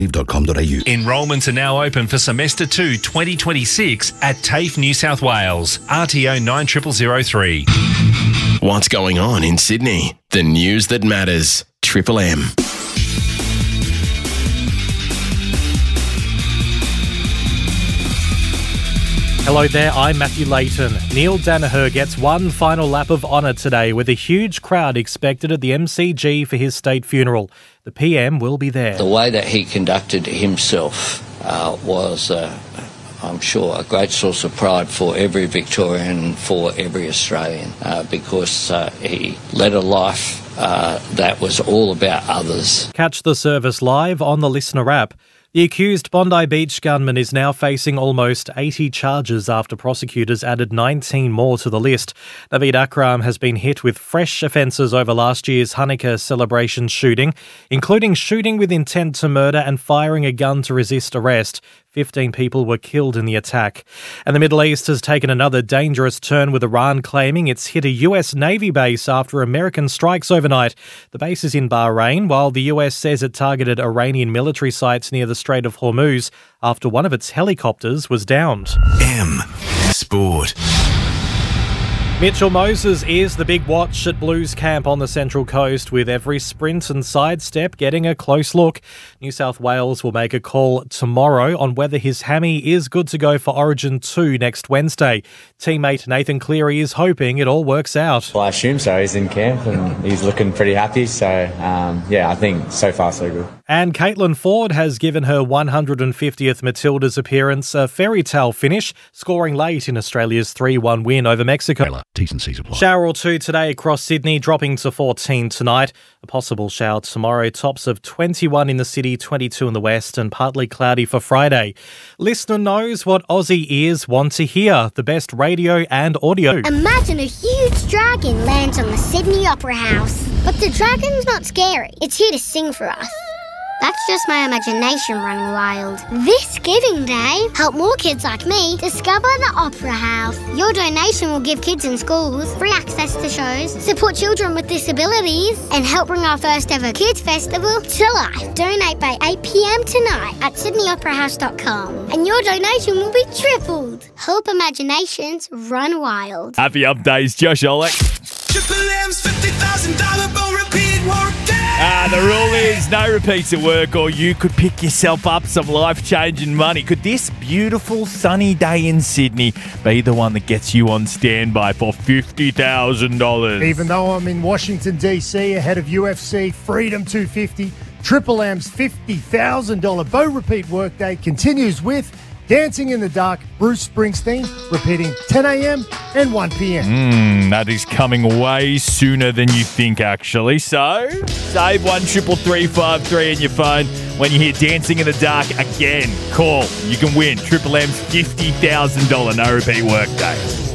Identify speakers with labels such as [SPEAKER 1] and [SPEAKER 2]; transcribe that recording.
[SPEAKER 1] Enrolments are now open for Semester 2 2026 at TAFE New South Wales, RTO 90003.
[SPEAKER 2] What's going on in Sydney? The news that matters. Triple M.
[SPEAKER 3] Hello there, I'm Matthew Layton. Neil Danaher gets one final lap of honour today with a huge crowd expected at the MCG for his state funeral. The PM will be there.
[SPEAKER 4] The way that he conducted himself was, I'm sure, a great source of pride for every Victorian, for every Australian, because he led a life that was all about others.
[SPEAKER 3] Catch the service live on the Listener app. The accused Bondi Beach gunman is now facing almost 80 charges after prosecutors added 19 more to the list. Naveed Akram has been hit with fresh offences over last year's Hanukkah celebration shooting, including shooting with intent to murder and firing a gun to resist arrest. 15 people were killed in the attack. And the Middle East has taken another dangerous turn, with Iran claiming it's hit a US Navy base after American strikes overnight. The base is in Bahrain, while the US says it targeted Iranian military sites near the Strait of Hormuz after one of its helicopters was downed.
[SPEAKER 5] M Sport.
[SPEAKER 3] Mitchell Moses is the big watch at Blues camp on the Central Coast, with every sprint and sidestep getting a close look. New South Wales will make a call tomorrow on whether his hammy is good to go for Origin 2 next Wednesday. Teammate Nathan Cleary is hoping it all works out.
[SPEAKER 6] Well, I assume so. He's in camp and he's looking pretty happy. So, I think so far so good.
[SPEAKER 3] And Caitlin Ford has given her 150th Matildas appearance a fairy tale finish, scoring late in Australia's 3-1 win over Mexico.
[SPEAKER 5] T&Cs apply.
[SPEAKER 3] Shower or two today across Sydney, dropping to 14 tonight. A possible shower tomorrow, tops of 21 in the city, 22 in the west, and partly cloudy for Friday. Listener knows what Aussie ears want to hear, the best radio and audio.
[SPEAKER 7] Imagine a huge dragon lands on the Sydney Opera House. But the dragon's not scary. It's here to sing for us. That's just my imagination running wild. This Giving Day, help more kids like me discover the Opera House. Your donation will give kids in schools free access to shows, support children with disabilities, and help bring our first ever Kids Festival to life. Donate by 8 p.m. tonight at sydneyoperahouse.com, and your donation will be tripled. Help imaginations run wild.
[SPEAKER 8] Happy Up Days, Josh Olek.
[SPEAKER 9] Triple M's $50,000 bone repeat work day.
[SPEAKER 8] The rule is no repeats at work, or you could pick yourself up some life-changing money. Could this beautiful sunny day in Sydney be the one that gets you on standby for $50,000?
[SPEAKER 10] Even though I'm in Washington, D.C., ahead of UFC Freedom 250, Triple M's $50,000 bow repeat workday continues with Dancing in the Dark, Bruce Springsteen, repeating 10 a.m. and 1 p.m.
[SPEAKER 8] That is coming way sooner than you think, actually. So, save 133353 in your phone. When you hear Dancing in the Dark again, call. You can win Triple M's $50,000 no repeat workday.